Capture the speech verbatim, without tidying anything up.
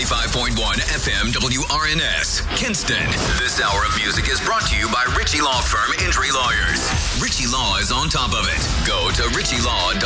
ninety-five point one F M W R N S, Kinston. This hour of music is brought to you by Ritchie Law Firm Injury Lawyers. Ritchie Law is on top of it. Go to ritchie law dot com.